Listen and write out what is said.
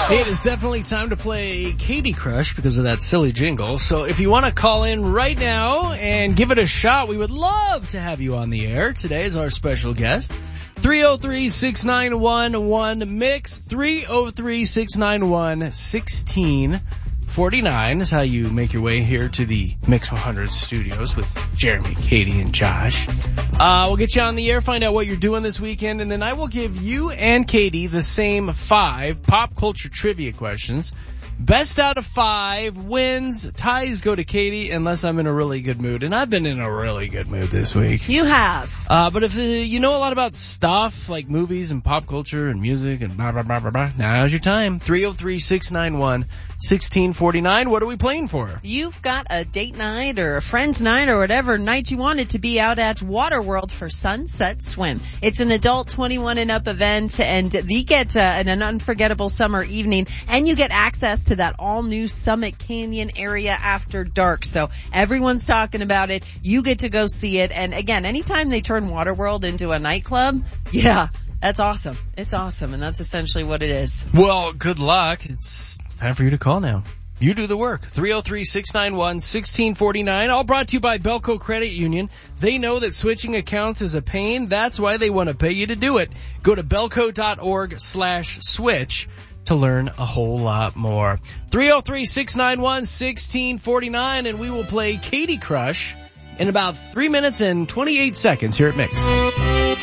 It is definitely time to play Katie Crush because of that silly jingle. So if you want to call in right now and give it a shot, we would love to have you on the air. Today is our special guest. 303-691-1MIX. 303-691-1649 is how you make your way here to the Mix 100 studios with Jeremy, Katie, and Josh. We'll get you on the air, find out what you're doing this weekend, and then I will give you and Katie the same 5 pop culture trivia questions. Best out of 5 wins. Ties go to Katie unless I'm in a really good mood. And I've been in a really good mood this week. You have. But if you know a lot about stuff like movies and pop culture and music and blah, blah, blah, blah, blah, now's your time. 303-691-1649. What are we playing for? You've got a date night or a friend's night or whatever night you want it to be out at Waterworld for Sunset Swim. It's an adult 21 and up event, and you get an unforgettable summer evening, and you get access to that all-new Summit Canyon area after dark. So everyone's talking about it. You get to go see it. And again, anytime they turn Waterworld into a nightclub, yeah, that's awesome. It's awesome. And that's essentially what it is. Well, good luck. It's time for you to call now. You do the work. 303-691-1649. All brought to you by Belco Credit Union. They know that switching accounts is a pain. That's why they want to pay you to do it. Go to belco.org/switch to learn a whole lot more. 303-691-1649, and we will play Katie Crush in about 3 minutes and 28 seconds here at Mix.